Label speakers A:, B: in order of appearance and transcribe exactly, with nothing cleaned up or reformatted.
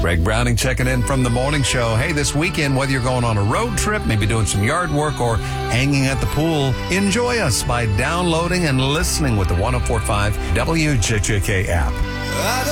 A: Greg Browning checking in from the morning show. Hey, this weekend, whether you're going on a road trip, maybe doing some yard work, or hanging at the pool, enjoy us by downloading and listening with the one oh four point five W J J K app.